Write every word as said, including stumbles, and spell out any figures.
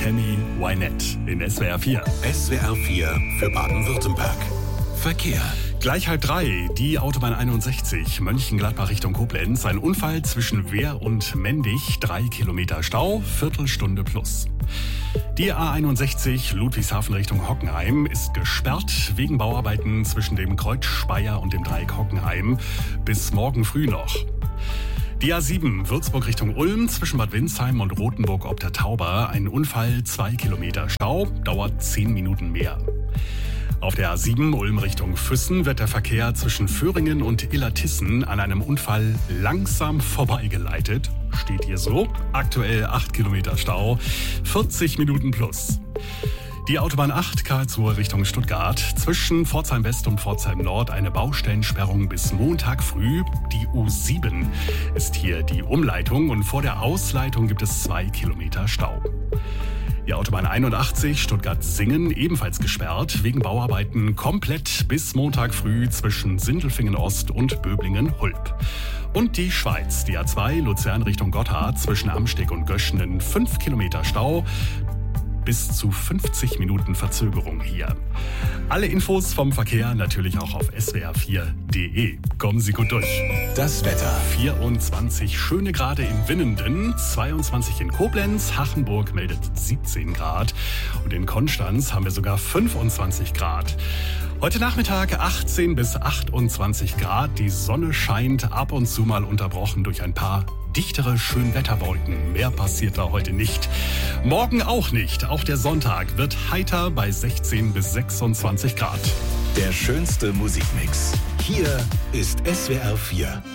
Tammy Wynette in S W R vier. S W R vier für Baden-Württemberg. Verkehr. Gleich halb drei, die Autobahn einundsechzig, Mönchengladbach Richtung Koblenz. Ein Unfall zwischen Wehr und Mendig, drei Kilometer Stau, Viertelstunde plus. Die A einundsechzig, Ludwigshafen Richtung Hockenheim, ist gesperrt wegen Bauarbeiten zwischen dem Kreuz Speyer und dem Dreieck Hockenheim bis morgen früh noch. Die A sieben, Würzburg Richtung Ulm, zwischen Bad Windsheim und Rothenburg ob der Tauber. Ein Unfall, zwei Kilometer Stau, dauert zehn Minuten mehr. Auf der A sieben, Ulm Richtung Füssen, wird der Verkehr zwischen Föhringen und Illertissen an einem Unfall langsam vorbeigeleitet. Steht hier so. Aktuell acht Kilometer Stau, vierzig Minuten plus. Die Autobahn acht, Karlsruhe Richtung Stuttgart. Zwischen Pforzheim West und Pforzheim Nord eine Baustellensperrung bis Montag früh. Die U sieben ist hier die Umleitung und vor der Ausleitung gibt es zwei Kilometer Stau. Die Autobahn einundachtzig, Stuttgart-Singen, ebenfalls gesperrt, wegen Bauarbeiten komplett bis Montag früh zwischen Sindelfingen-Ost und Böblingen-Hulp. Und die Schweiz, die A zwei, Luzern Richtung Gotthard, zwischen Amsteg und Göschenen, fünf Kilometer Stau, bis zu fünfzig Minuten Verzögerung hier. Alle Infos vom Verkehr natürlich auch auf S W R vier punkt de. Kommen Sie gut durch. Das Wetter. vierundzwanzig schöne Grade in Winnenden, zweiundzwanzig in Koblenz, Hachenburg meldet siebzehn Grad und in Konstanz haben wir sogar fünfundzwanzig Grad. Heute Nachmittag achtzehn bis achtundzwanzig Grad, die Sonne scheint, ab und zu mal unterbrochen durch ein paar dichtere Schönwetterwolken. Mehr passiert da heute nicht. Morgen auch nicht. Auch der Sonntag wird heiter bei sechzehn bis sechsundzwanzig Grad. Der schönste Musikmix. Hier ist S W R vier.